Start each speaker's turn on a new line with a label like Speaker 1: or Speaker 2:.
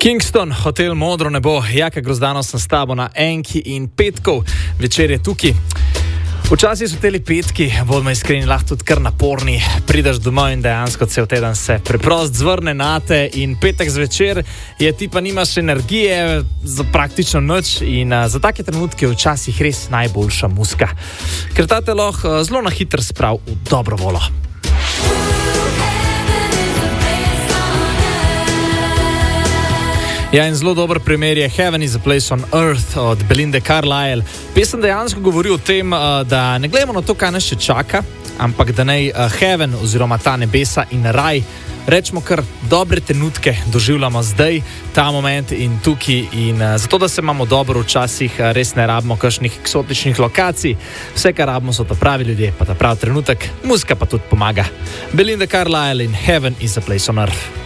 Speaker 1: Kingston, hotel Modro nebo, Jaka Grozdanov sem s tabo na enki in petkov, večer je tukaj. Včasih so teli petki, bodimo iskreni, lahko tudi kar naporni. Prideš domov in dejansko cel teden se preprost zvrne nate in petek zvečer je ti pa nimaš energije za praktično nič in za take trenutke je včasih res najboljša muzika. Ker ta te lahko zelo na hitro sprav v dobro volo. Ja, in zelo dober primer je Heaven is a Place on Earth od Belinde Carlisle. Pesem dejansko govori o tem, da ne gledamo na to, kaj nas še čaka, ampak da naj Heaven oziroma ta nebesa in raj, rečemo kar dobre trenutke doživljamo zdaj, ta moment in tukaj. In zato, da se imamo dobro, včasih res ne rabimo kakšnih eksotičnih lokacij. Vse, kar rabimo, so ta pravi ljudje, pa ta pravi trenutek. Muzika pa tudi pomaga. Belinde Carlisle in Heaven is a Place on Earth.